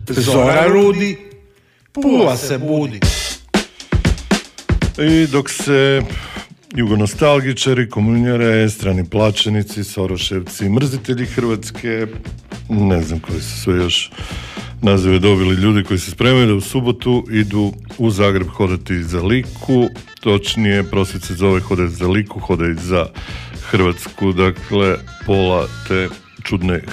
Zora rudi, Pula se budi. I dok se jugonostalgičari, komunjare, strani plaćenici, soroševci, mrzitelji Hrvatske, ne znam koji su sve još nazive dobili, ljudi koji se spremaju da u subotu idu u Zagreb hodati za Liku, točnije prosvjed se zove Hodaj za Liku, hodaj za Hrvatsku, dakle pola te čudne